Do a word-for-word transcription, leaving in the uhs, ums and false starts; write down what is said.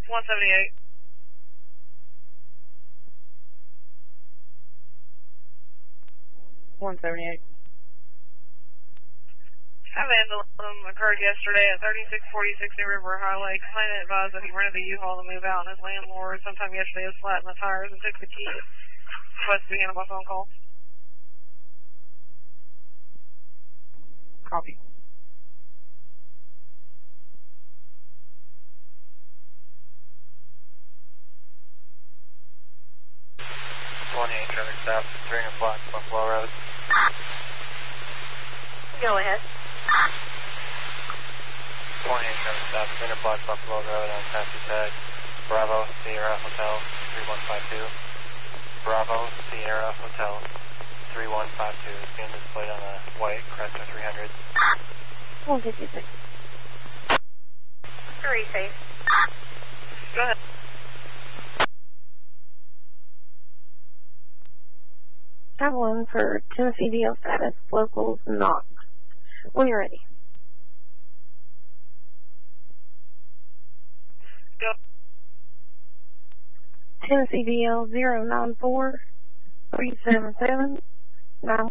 one seventy-eight. one seventy-eight. A vandalism occurred yesterday at thirty-six forty-six New River Highway. Complainant advised that he rented the U-Haul to move out, and his landlord sometime yesterday was flat in the tires and took the key. Request to be handled by phone call. Copy. twenty-eight traffic stop, three hundred block, Buffalo Road. Go ahead. twenty-eight traffic stop, three hundred block, Buffalo Road on taxi tag. Bravo, Sierra Hotel, three one five two. Bravo, Sierra Hotel, three one five two. It's being displayed on a white Cresta three hundred. one fifty-six. Three safe. Go ahead. Have one for Tennessee D L status, locals not. When you're ready. Go. Tennessee D L zero nine four three seven seven nine